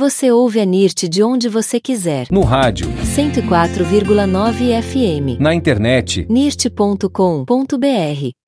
Você ouve a NIRT de onde você quiser. No rádio 104,9 FM. Na internet nirt.com.br